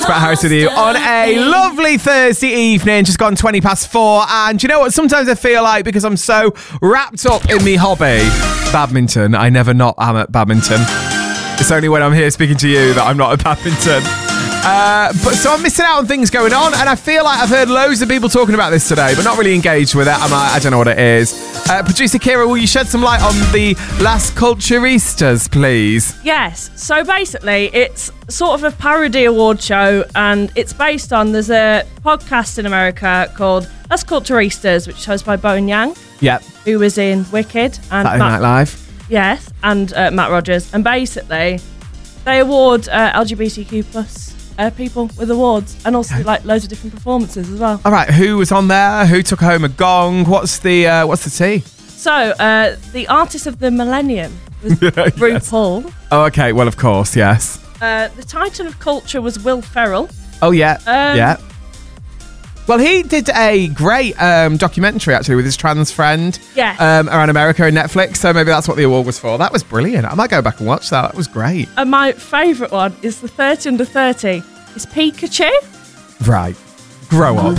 Brett Harris with you on a lovely Thursday evening, just gone 20 past 4. And you know what? Sometimes I feel like, because I'm so wrapped up in me hobby, badminton, I never not am at badminton. It's only when I'm here speaking to you that I'm not at badminton. But so I'm missing out on things going on, and I feel like I've heard loads of people talking about this today, but not really engaged with it. I don't know what it is. Producer Kira, will you shed some light on the Las Culturistas, please? Yes. So basically, it's sort of a parody award show, and it's based on, there's a podcast in America called Las Culturistas, which is hosted by Bowen Yang. Yep. Who was in Wicked. And Saturday Night Live. Yes, and Matt Rogers. And basically, they award LGBTQ plus people with awards, and also like loads of different performances as well. All right, who was on there? Who took home a gong? What's the tea? So the artist of the millennium was RuPaul. Oh, okay. Well, of course, yes. The Titan of Culture was Will Ferrell. Oh yeah, yeah. Well, he did a great documentary actually with his trans friend. Yes. Around America and Netflix. So maybe that's what the award was for. That was brilliant. I might go back and watch that. That was great. And my favourite one is the 30 under 30. It's Pikachu. Right. Grow up.